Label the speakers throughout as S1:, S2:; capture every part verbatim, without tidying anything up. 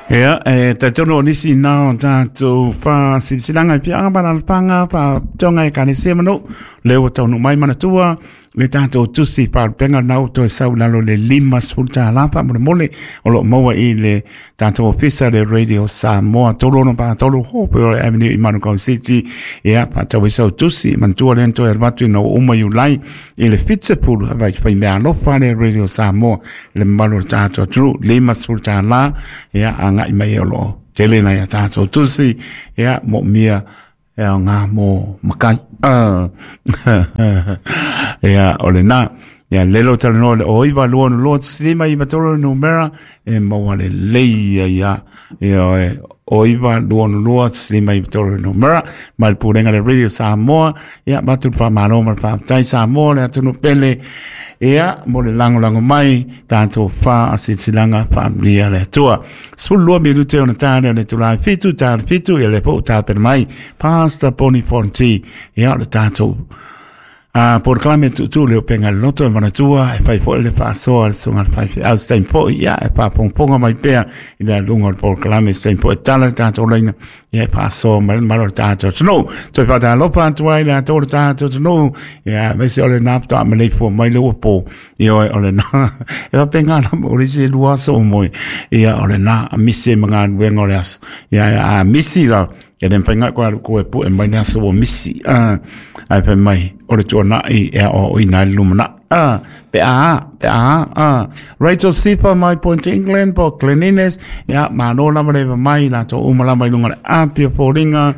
S1: Ya, eh, tatono nisi na tato pa silsilanga pia ba na panga pa tonga ka ni semano le wata no mai mana tua le tato tusi pa penga na auto sau na lo le lima sulta la pa mo mole o lo mo i le tato ofisa le radio Samoa tolo no pa tolo ho pero avenue imanu ka city ya pa tawe sau tusi man tua lento e batu no uma you lai i le fitsepulu vai fa me ano fa le radio Samoa le malo tato tru lima sulta la ya anga i mai lo tele na ya tato tusi ya mo mia ya nga mo makai ah ya ole na ya lelo tala no le oiva lo no lo sima i matolo no mera e mo wale le ya ya ya oiva lo no lo sima i matolo no mera mal purenga le radio Samoa ya batu pa malo mal pa tai Samoa le atu no pele ya mo le lango lango mai tanto fa asitilanga familia le tua sul lo mi lute ona tane le tula fitu ta fitu e le po ta per mai pasta poni fonti ya le tanto a por clame tu tu le penga loto e manatua e fai fo le paso al songa fai au stain po ya e pa pong ponga mai pe i le lungo por clame stain po tala tanto lenga ya paso mal mal tanto no to fa ta lo pa tu ai la to tanto no ya me se ole nap ta me le fo mai lo po io ole na e penga na mo le se lua so mo ya ole na mi se manga wengo las ya a misi la e den penga kwa ko e pu e mai na so misi ah ai pe mai ore tona i e o ina lumna ah pe a pe a ah Rachel Sipa my point England po cleanliness ya mano na mare mai la to umala mai lunga a pe foringa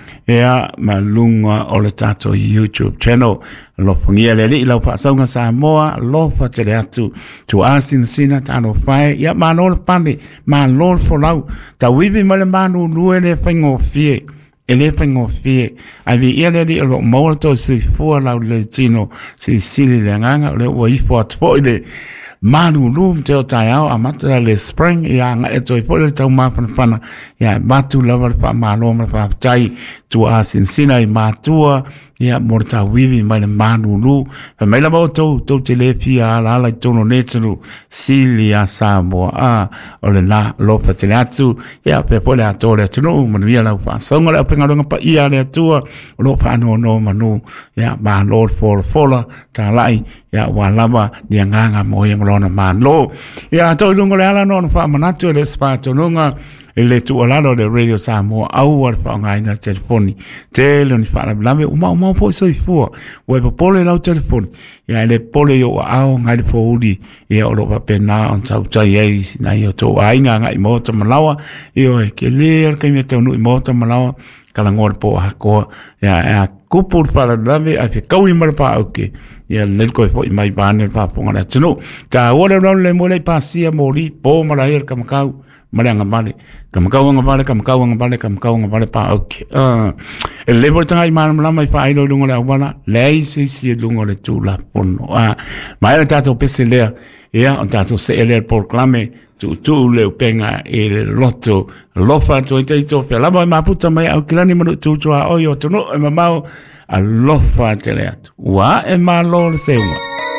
S1: ya malunga o le tato YouTube channel lo fungia le li lo pa saunga Samoa lo fa te atu tu asin sina tano fai ya mano pande man lord for now ta wibi male manu luele fango fie ele fango fie ai ia le li lo molto si fu la le tino si sili le nganga le wo i fo atfo ile manu lum te o tai au amata le spring ya nga e toi po le tau ma fana ya batu lava pa malo ma pa tai tu asin sina i matua ya morta wivi mai le manu lu pa mai lava to to te le fia la la tono netru silia Samoa a o le na lo pa te atu ya pe po le atore tu no manu ya la fa songa le penga longa pa ia le tua lo pa no no manu ya ba lord for fola ta lai ya walaba dia nganga mo ye mlona manlo ya to lungo le ala no fa manatu le spato nunga le tu alalo de radio Samoa au war pa ngai na telefoni tele ni fa la uma uma po so fu we po pole la telefoni ya le pole yo au ngai po udi ya o lo pa pena on sa sa ye na yo to ai nga ngai mo to malawa yo ke le ke me to no mo to malawa kala ngor po ha ko ya ya kupur para lave a ke kaui mar pa oke ya le ko po mai banel pa po ngala tino ta ora no le mo le pasia mori po mara ir kam kau malanga male kam kau nga male kam kau nga male kam kau nga male pa oke ah el level tanga man la mai pa ilo lungo la wala le si si lungo le tu la pono ah mai ta to pesele ya on ta to se el por clame tu tu le penga e loto lofa to te to pe la mai maputa mai au kilani mo tu tu o yo to no e mamau a lofa te le atu wa e malo le sewa